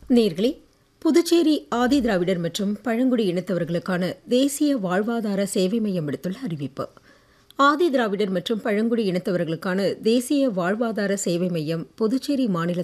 நேர்களே, புதுச்சேரி ஆதி திராவிடர் மற்றும் பழங்குடி இனத்தவர்களுக்கான தேசிய வாழ்வாதார சேவை மையம் விடுத்துள்ள அறிவிப்பு. ஆதி திராவிடர் மற்றும் பழங்குடி இனத்தவர்களுக்கான தேசிய வாழ்வாதார சேவை மையம் புதுச்சேரி மாநில